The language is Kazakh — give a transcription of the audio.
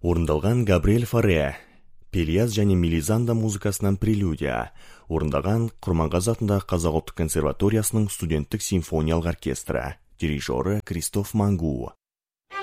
Орындалған Габриэль Фаре, Пелиаз және Мелизанда музыкасынан прелюдия. Орындаған Құрманғазы атындағы Қазақ ұлттық консерваториясының студенттік симфониялық оркестрі. Дирижері Кристоф Мангу.